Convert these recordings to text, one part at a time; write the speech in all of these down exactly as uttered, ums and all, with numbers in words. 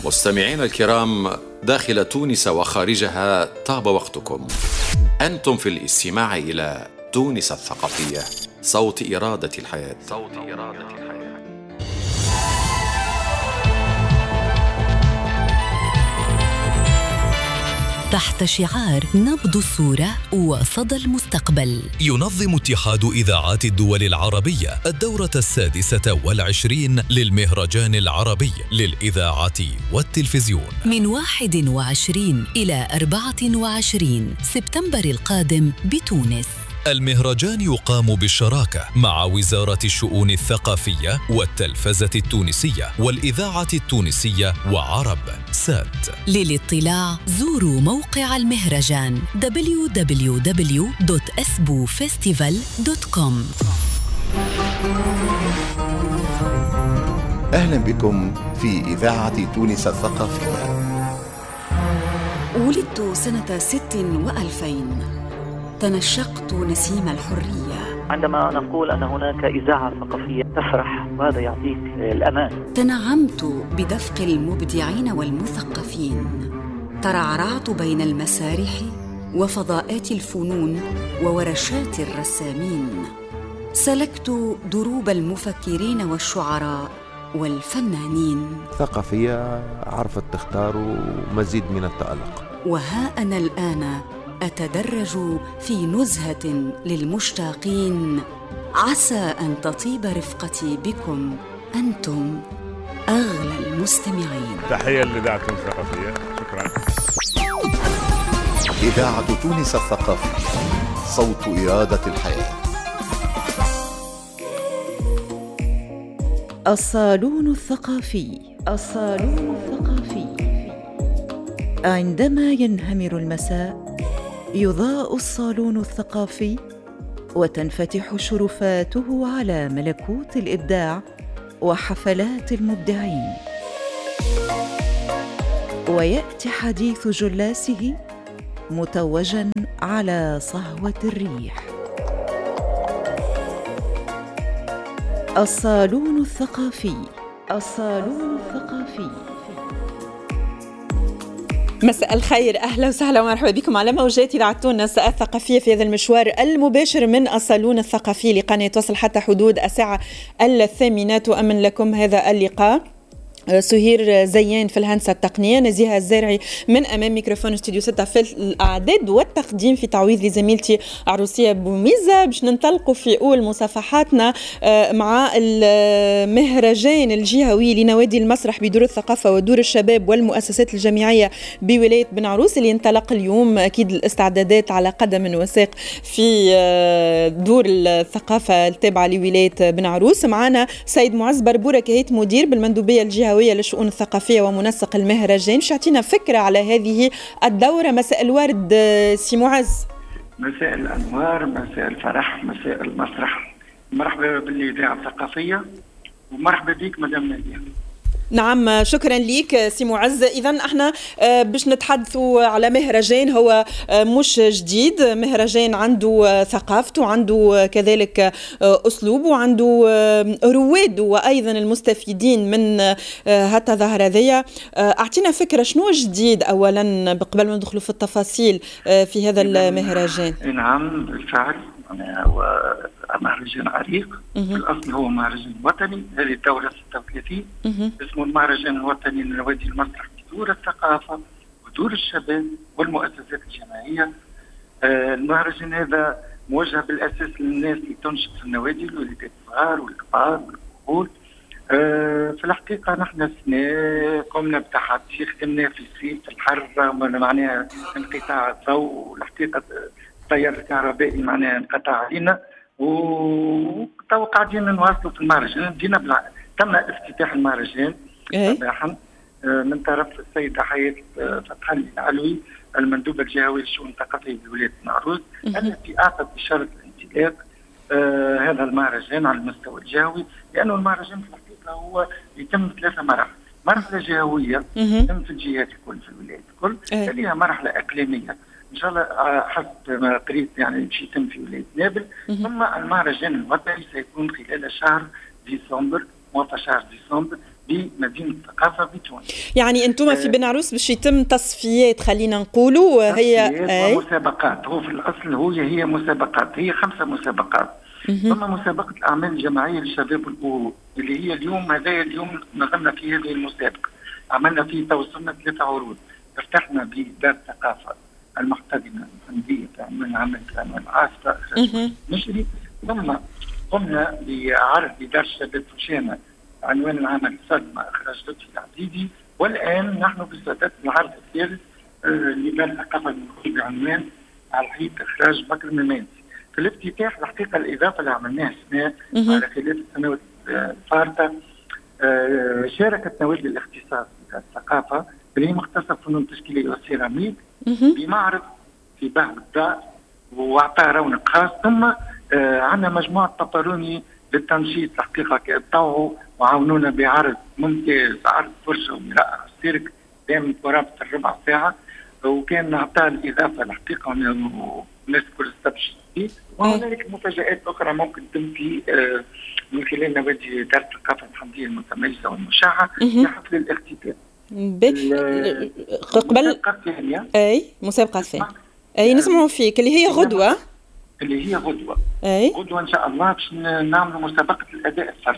مستمعينا الكرام داخل تونس وخارجها، طاب وقتكم. أنتم في الاستماع إلى تونس الثقافية، صوت إرادة الحياة. صوت إرادة الحياة. تحت شعار نبض الصورة وصدى المستقبل، ينظم اتحاد إذاعات الدول العربية الدورة السادسة والعشرين للمهرجان العربي للإذاعة والتلفزيون من واحد وعشرين إلى أربعة وعشرين سبتمبر القادم بتونس. المهرجان يقام بالشراكة مع وزارة الشؤون الثقافية والتلفزة التونسية والإذاعة التونسية وعرب سات. للاطلاع زوروا موقع المهرجان دبليو دبليو دبليو دوت اسبو فيستيفال دوت كوم. أهلا بكم في إذاعة تونس الثقافية. ولدت سنة ست وألفين، تنشقت نسيم الحرية. عندما نقول أن هناك إذاعة ثقافية تفرح، وهذا يعطيك الأمان. تنعمت بدفق المبدعين والمثقفين، ترعرعت بين المسارح وفضاءات الفنون وورشات الرسامين، سلكت دروب المفكرين والشعراء والفنانين. ثقافية عرفت تختار مزيد من التألق. وها أنا الآن أتدرج في نزهة للمشتاقين، عسى أن تطيب رفقتي بكم أنتم أغلى المستمعين. تحية لإذاعة تونس الثقافية، شكرا. إذاعة تونس الثقافية، صوت إرادة الحياة. الصالون الثقافي. الصالون الثقافي. عندما ينهمر المساء يضاء الصالون الثقافي وتنفتح شرفاته على ملكوت الإبداع وحفلات المبدعين، ويأتي حديث جلاسه متوجاً على صهوة الريح. الصالون الثقافي. الصالون الثقافي. مساء الخير، أهلا وسهلا ومرحبا بكم على موجات إذاعة تونس الثقافية في هذا المشوار المباشر من الصالون الثقافي لقناة توصل حتى حدود الساعة الثامنة. تؤمن لكم هذا اللقاء سهير زيان في الهندسة التقنية، نزيهة الزارعي من أمام ميكروفون استوديو ستة في الأعداد والتقديم في تعويض لزميلتي عروسية بوميزة. باش ننطلقوا في أول مصافحاتنا مع المهرجان الجهوي لنوادي المسرح بدور الثقافة ودور الشباب والمؤسسات الجامعية بولاية بن عروس اللي انطلق اليوم. أكيد الاستعدادات على قدم وساق في دور الثقافة التابعة لولاية بن عروس. معنا سيد معز بربورة كهيت مدير بالمندوبية الجهوية للشؤون الثقافية ومنسق المهرجان. شعتينا فكرة على هذه الدورة. مساء الورد سي معز. مساء الأنوار، مساء الفرح، مساء المسرح. مرحبا بالإذاعة الثقافية ومرحبا بك مدام نادية. نعم، شكرا ليك سي معز. إذن احنا باش نتحدثوا على مهرجان هو مش جديد، مهرجان عنده ثقافته، عنده كذلك أسلوبه، وعنده رواد وأيضا المستفيدين من هالتظاهرة هذية. أعطينا فكرة شنو جديد أولا قبل ما ندخلوا في التفاصيل في هذا المهرجان. نعم بالفعل هو مهرجان عريق، في الأصل هو مهرجان وطني. هذه الدورة ستة وثلاثين اسمه المهرجان الوطني لنوادي المسرح بدور الثقافة ودور الشباب والمؤسسات الجامعية. آه المهرجان هذا موجه بالأساس للناس اللي تنشط في النوادي، الوليدات الصغار والكبار والكهول. آه في الحقيقة نحن السنة قمنا بتحدي خدمنا في صيف الحر، معناها انقطاع الضوء، والحقيقة التيار الكهربائي معناها انقطع علينا، وتوا قاعدين نواصلوا في المهرجان. جينا بلع... تم افتتاح المهرجان صباحا من طرف السيدة حياة فتح الله العلوي المندوبة الجهوية للشؤون الثقافية بولاية بن عروس، التي أعطت بشرط الانطلاق آه هذا المهرجان على المستوى الجهوي، لأنه المهرجان في الحقيقة هو يتم ثلاثة مراحل. مرحلة جهوية تتم في الجهات الكل في الولايات الكل، تليها مرحلة إقليمية إن شاء الله حسب ما قريت يعني باش يتم في ولاية نابل، ثم المهرجان الوطني سيكون خلال شهر ديسمبر، موافق شهر ديسمبر بمدينه الثقافه بتونس. يعني انتم في بن عروس باش يتم تصفيات خلينا نقولوا هي أي مسابقات. هو في الاصل هو هي مسابقات، هي خمسه مسابقات. ثم مسابقه الاعمال الجماعيه للشباب والقروء اللي هي اليوم هذا اليوم نظمنا في هذه المسابقه، عملنا فيه توصلنا ثلاثه عروض. افتحنا بدار الثقافه المحتضنه الحمديه عملنا عمل عمل عاصفه نشري، ثم قمنا بعرض بدار الشباب فوشانه عنوان العمل صدمه اخراج لطفي العزيزي، والان نحن بصدد العرض الثالث لدار الثقافه بعنوان على حيط اخراج بكر المنازي. في الافتتاح الحقيقه الاضافه اللي عملناها سناء على خلال السنوات الفارطه شاركت نوادي الاختصاص في الثقافه اللي هي مختصه فنون التشكيليه والسيراميك بمعرض في باب الدار واعطاه رونق خاص. ثم عندنا مجموعه طبروني للتنشيط الحقيقه كيطوعوا وعاونونا بعرض ممتاز، عرض فرشه ومراء السيرك دائما قرابه الربع ساعه، وكان عطاه الاضافه الحقيقه والناس كل استبشر فيه. وهنالك مفاجات اخرى ممكن تتم في من خلال نوادي دار الثقافه المحليه المتميزه والمشعه في حفل الاختتام. قبل اي مسابقه ثانيه اي نسمعوا فيك اللي هي غدوه اللي هي غدوه اي غدوه ان شاء الله باش نعملوا مسابقه الاداء الفردي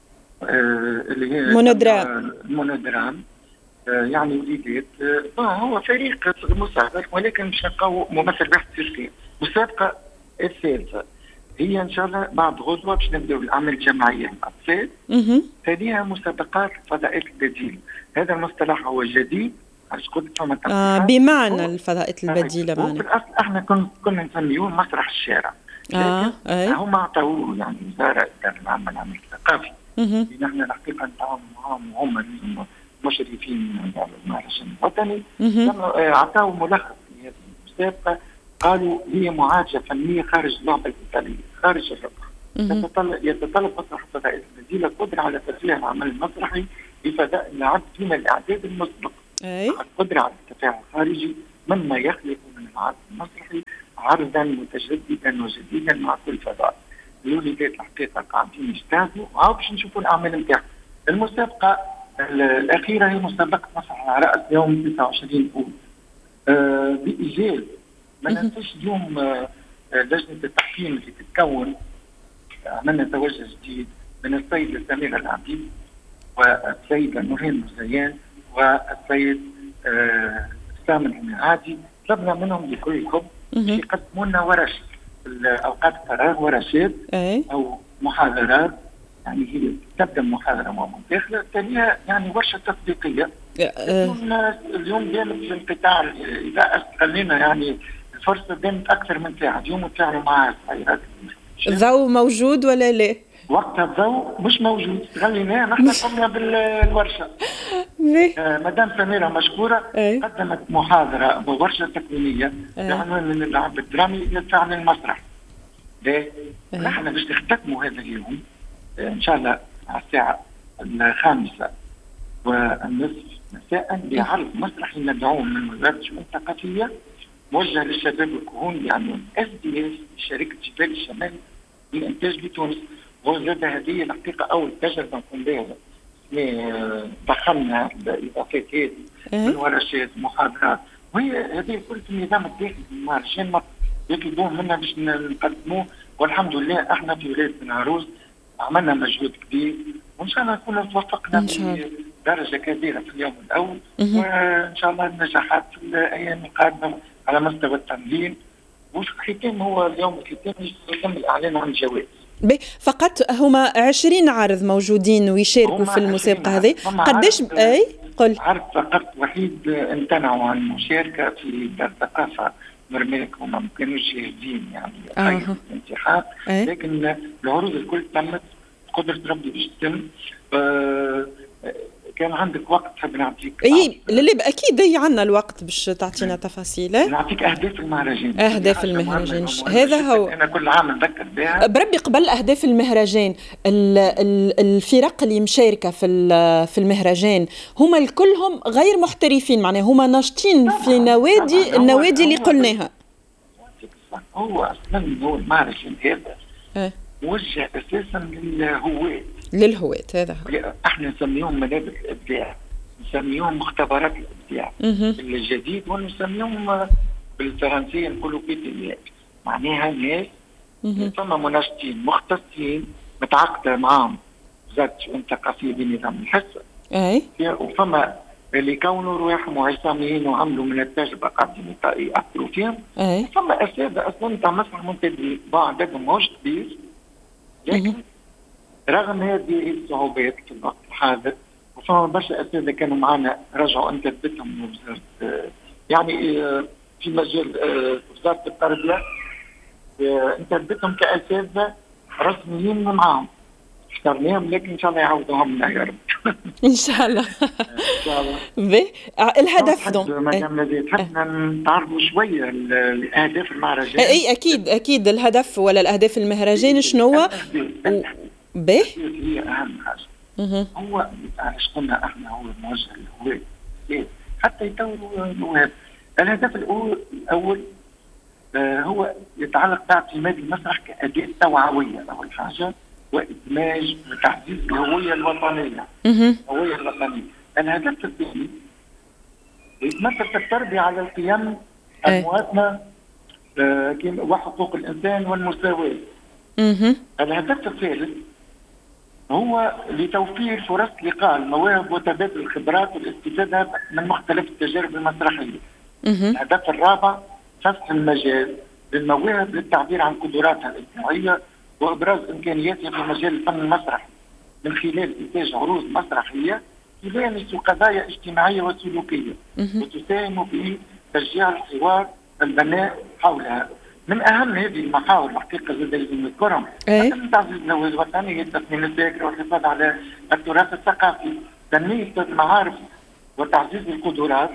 آه اللي هي مونودرام مونودرام آه يعني وليدات آه هو فريق مساعد ولكن باش نلقاو ممثل واحد يصير فيه. المسابقه الثالثه هي ان شاء الله بعد غدوه باش نبداو بالاعمال الجماعيه للاطفال. ثانيها مسابقات الفضاءات البديله. هذا المصطلح هو جديد علاش قلت فما آه بمعنى الفضاءات البديله معنا. في الاصل احنا كنا كنا نسميوه مسرح الشارع. اه اي هما عطاوه يعني وزاره العامه العمل الثقافي. نحن الحقيقه نتعاون معاهم وهم مشرفين على المهرجان الوطني. عطاو ملخص لهذه المسابقه، قالوا هي معالجه فنيه خارج اللعبه الايطاليه، خارج الربح. يتطلب يتطلب مسرح الفضاءات البديله قدره على تفريغ العمل المسرحي بفضاء العبد دون الاعداد المسبق. أي. القدره على التفاعل الخارجي مما يخلق من العرض المسرحي عرضا متجددا وجديدا مع كل فضاء. الوليدات الحقيقه قاعدين يجتازوا وعاو باش نشوفوا الاعمال نتاعهم. المسابقه الاخيره هي مسابقه مسرح على راس يوم تسعة وعشرين أول آه بايجاز. ما ننساش اليوم آه لجنه التحكيم اللي تتكون عملنا توجه جديد من السيده سميره العبيد والسيده نورين مزيان والسيد آه سامي العميعادي. طلبنا منهم بكل حب يقدموا لنا ورش في اوقات الفراغ، ورشات او محاضرات. يعني هي تبدا محاضره مداخله، ثانيها يعني ورشه تطبيقيه. اليوم دامت الانقطاع اذا خلينا يعني الفرصه دامت اكثر من ساعه، اليوم نتفاعلوا مع الصغيرات. الضوء موجود ولا لا؟ وقتها الضوء مش موجود، خليناه نحن قمنا بالورشه. آه مدام سميره مشكوره أي. قدمت محاضره وورشه تكوينيه بعنوان من اللعب الدرامي للفعل المسرح. نحن باش نختتموا هذا اليوم آه ان شاء الله على الساعه الخامسه والنصف مساء بعرض مسرحي مدعوم من وزاره الشؤون الثقافيه موجه للشباب والكهون بعنوان اس دي اس شركه جبال الشمال للانتاج بتونس. وهو زاد هذه الحقيقه اول تجربه نقوم بها، ضخمنا الاضافات هذه من ورشات محاضرات، وهي هذه كل في النظام الداخلي المهرجان يطلبوه منا باش نقدموه. والحمد لله احنا في ولايه بن عروس عملنا مجهود كبير وان شاء الله نكون توفقنا بدرجه كبيره في اليوم الاول، وان شاء الله النجاحات في الايام القادمه على مستوى التمرين. والختام هو اليوم الختام يتم الاعلان عن الجوائز. فقط هما عشرين عارض موجودين ويشاركوا في المسابقه هذه. قداش اي قل عرض فقط وحيد امتنعوا عن المشاركه في دار الثقافه مرماك، هما ما كانوش جاهزين يعني آه. الانتخاب، لكن العروض الكل تمت قدره ربي باش تتم. آه كان عندك وقت تحب نعطيك؟ اي لا اكيد هي عندنا الوقت باش تعطينا تفاصيل. نعطيك اهداف المهرجان. اهداف المهرجان هذا هو انا كل عام نذكر بها. بربي قبل اهداف المهرجان الفرق اللي مشاركه في في المهرجان هما الكلهم غير محترفين، معناها هما ناشطين في نوادي النوادي اللي قلناها. هو اصلا هو المهرجان هذا موجه اساسا للهواة للهواة. هذا احنا نسميهم ملابس الابداع، نسميهم مختبرات الابداع الجديد، ونسميهم بالفرنسيه نقولوا بيتيات، معناها ناس ثم مناشطين مختصين متعاقده معاهم وزاره الشؤون الثقافيه بنظام الحصه. اي وفما اللي كونوا رواحهم وعصاميين وعملوا من التجربه قاعدين ياثروا فيهم. اي فما اساتذه اصلا تاع مسرح منتدبين عددهم ماهوش كبير، لكن رغم هذه الصعوبات في الوقت الحاضر وفما برشا اساتذه كانوا معنا رجعوا انتدبتهم من وزاره، يعني في مجال وزاره التربيه انتدبتهم كاساتذه رسميين معاهم، اخترناهم لكن ان شاء الله يعوضوهم لنا يا رب. ان شاء الله. ان شاء الله. بي الهدف دونك مدام نزيد حبنا نتعرفوا شويه الاهداف المهرجان. اي اكيد اكيد الهدف ولا الاهداف المهرجان شنو؟ به هي اهم حاجه. هو علاش قلنا احنا هو موجه للهواة حتى يطوروا المواهب. الهدف الاول الاول آه هو يتعلق باعتماد المسرح كاداه توعويه اول حاجه، وادماج وتعزيز الهويه الوطنيه. الهويه الوطنيه. الهدف الثاني يتمثل في التربيه على القيم المواطنه آه وحقوق الانسان والمساواه. الهدف الثالث هو لتوفير فرص لقاء المواهب وتبادل الخبرات والاستفاده من مختلف التجارب المسرحيه. الهدف الرابع فتح المجال للمواهب للتعبير عن قدراتها الابداعيه وابراز امكانياتها في مجال الفن المسرحي من خلال انتاج عروض مسرحيه تلامس قضايا اجتماعيه وسلوكيه وتساهم في تشجيع الحوار والبناء حولها. من اهم هذه المحاور الحقيقه زاد لازم نذكرهم من تعزيز الهويه الوطنيه، تثمين الذاكره والحفاظ على التراث الثقافي، تنميه المعارف وتعزيز القدرات.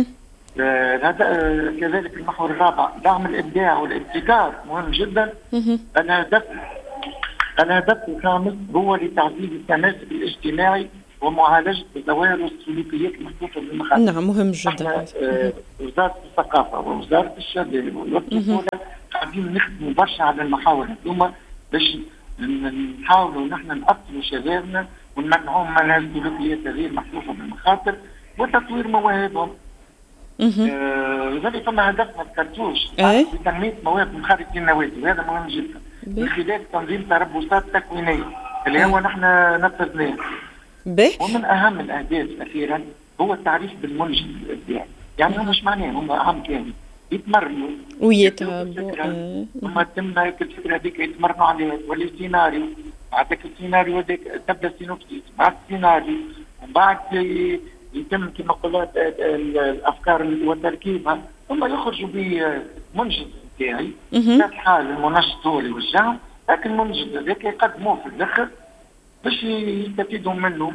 هذا آه كذلك المحور الرابع دعم الابداع والابتكار مهم جدا. الهدف الهدف الخامس هو لتعزيز التماسك الاجتماعي ومعالجه الظواهر والسلوكيات المخصوصه بالمخاطر. نعم مهم جدا. آه وزاره الثقافه ووزاره الشباب والطفوله قاعدين نخدموا برشا على المحاور هذوما باش نحاولوا نحن نأثروا شبابنا ونمنعوهم من السلوكيات غير محفوفه بالمخاطر وتطوير مواهبهم. لذلك فما هدف ما ذكرتوش لتنميه مواهب من خارج النوادي، وهذا مهم جدا من خلال تنظيم تربصات تكوينيه اللي هو نحن نفذناه. ومن اهم الاهداف اخيرا هو التعريف بالمنجز الابداعي، يعني هم مش معناه هم عام كامل يتمرنوا ويتابعوا ثم تم الفكره هذيك يتمرنوا عليها تولي سيناريو، بعدك السيناريو هذاك تبدا سينوبسيس مع السيناريو ومن بعد يتم كما قلت الافكار وتركيبها ثم يخرجوا بمنجز ابداعي. في الحال المنشط هو اللي يوجههم، لكن المنجز هذاك يقدموه في الاخر باش يستفيدوا منه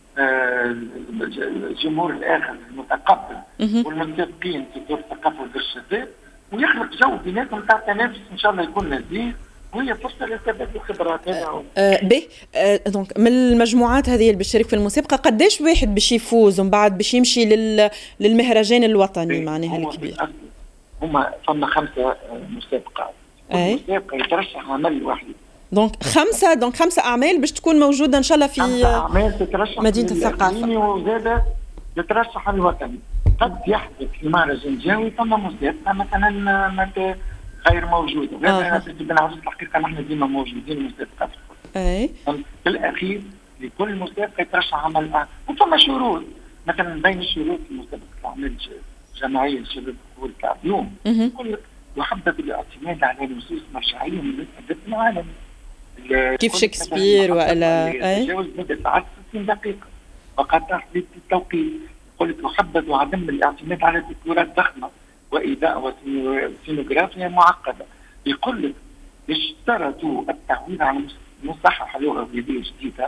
آه الجمهور الاخر المتقبل والمتفقين في دور الثقافه والارشادات، ويخلق جو بيناتهم تاع تنافس ان شاء الله يكون لذيذ وهي فرصه لتبادل الخبرات. هذا أه به أه دونك من المجموعات هذه اللي بتشارك في المسابقه قداش واحد باش يفوز ومن بعد باش يمشي لل للمهرجان الوطني معناها الكبير؟ هما فما خمسه مسابقات، كل مسابقه يترشح عمل واحد. دونك خمسه دونك خمسه اعمال باش تكون موجوده ان شاء الله في اعمال تترشح مدينه الثقافه وزاده تترشح الوطني. قد يحدث في مهرجان جاوي فما مسابقه مثلا غير موجوده، وهذا بنعرف الحقيقه نحن ديما موجودين مسابقات. اي في الاخير لكل مسابقه يترشح عمل اعمال وفما شروط، مثلا بين الشروط في مسابقه الاعمال الجماعيه للشباب الكوري تاع اليوم يقول لك يحدد الاعتماد على نصوص مرجعيه من الادب العالمي كيف شكسبير ولا تجاوز مده عشر ستين دقيقه فقط تحديد التوقيت. يقول لك يحدد وعدم الاعتماد على ديكورات ضخمه وإيداء وسينوغرافيا معقدة. يقول لك اشترطوا التعويض على مصحح لغة رياضية جديدة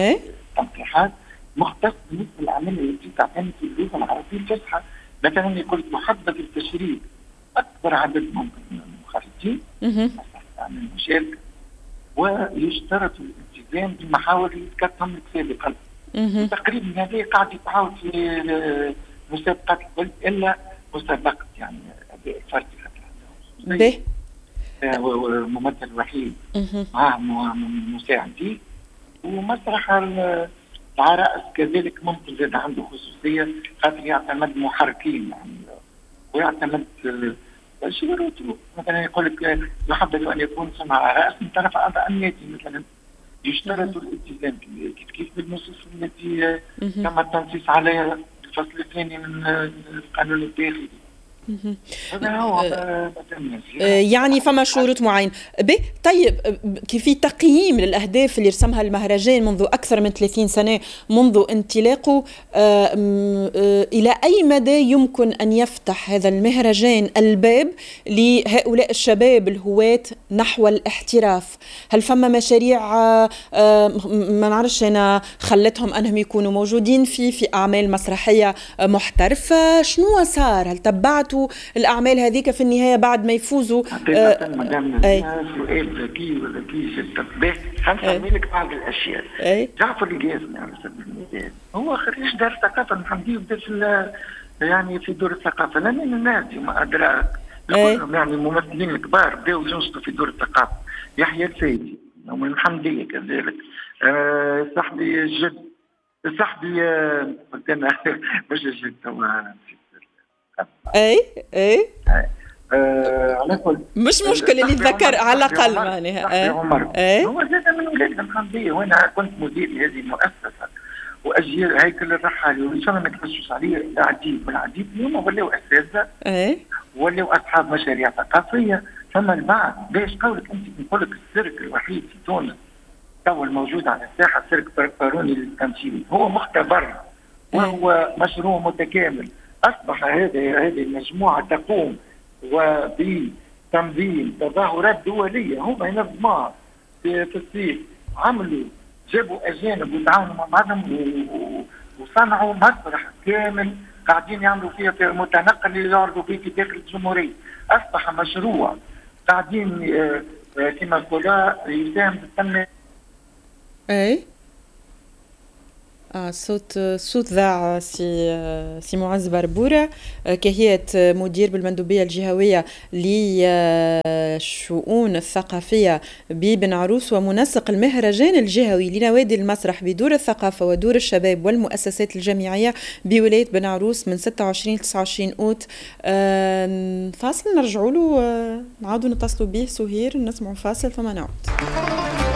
تنقيحات مختص بالنسبة للأعمال التي تعتمد في اللغة العربية الفصحى. مثلا يقول لك يحدد التشريك أكبر عدد ممكن من المخرجين عن المشاركة، ويشترط الالتزام بالمحاور اللي ذكرتهم سابقا. تقريبا هذه قاعد يتعاود في مسابقات الكل إلا مسابقة يعني الفردي به ممثل وحيد معه مساعدين ومسرح العرائس كذلك ممكن زاد عنده خصوصيه خاطر يعتمد محركين يعني ويعتمد شروطه. مثلا يقول لك يحبذ ان يكون صنع عرائس من طرف اعضاء النادي مثلا، يشترط الالتزام كيف كيف بالنصوص التي تم التنصيص عليها في الفصل الثاني من القانون الداخلي. هذا هو يعني فما شروط معينة. طيب في تقييم للأهداف اللي رسمها المهرجان منذ أكثر من ثلاثين سنة منذ انطلاقه، إلى أي مدى يمكن أن يفتح هذا المهرجان الباب لهؤلاء الشباب الهواة نحو الاحتراف؟ هل فما مشاريع ما نعرفش أنا خلتهم أنهم يكونوا موجودين في في أعمال مسرحية محترفة؟ شنو صار؟ هل تبعتوا الأعمال هذيك في النهاية بعد ما يفوزوا؟ حقيقة مدام سؤال ذكي وذكي جدا. خليني لك بعض الأشياء. أي. جعفر الجازمي على سبيل المثال هو خريج دار الثقافة المحمدية وبدا يعني في دور الثقافة، لا من الناس وما أدراك كلهم يعني الممثلين الكبار بداوا ينشطوا في دور الثقافة. يحيى السيدي ومن المحمدية كذلك، أه صاحبي الجد صاحبي قلت أنا مش الجد هو اي اي آه على كل مش مشكله اللي ذكر على الاقل معناها اي هو زاد من ولاد المحمديه، وانا كنت مدير لهذه المؤسسه واجيال هيكل الرحالي وان شاء الله ما نتفشوش عليه العديد والعديد اليوم ولاو اساتذه اي ولاو اصحاب مشاريع ثقافيه. ثم البعض باش قولك انت نقول لك السيرك الوحيد في تونس تو الموجود على الساحه سيرك باروني للتمثيل هو مختبر وهو مشروع متكامل. أصبح هذه هذه المجموعة تقوم وبتنظيم تظاهرات دولية هم ينظموها في, في الصيف. عملوا جابوا أجانب وتعاونوا مع بعضهم وصنعوا مسرح كامل قاعدين يعملوا فيه متنقل يعرضوا فيه في داخل الجمهورية. أصبح مشروع قاعدين كما قلنا يساهم في التنمية. أي آه صوت صوت ذاع سي سي معز بربورة كهيئة مدير بالمندوبية الجهوية للشؤون الثقافية ببن عروس ومنسق المهرجان الجهوي لنوادي المسرح بدور الثقافة ودور الشباب والمؤسسات الجامعية بولاية بن عروس من ستة وعشرين إلى تسعة وعشرين أوت. آه فاصل نرجعوا له، آه نعاودوا نتصلوا به سهير نسمعوا فاصل ثم نعود.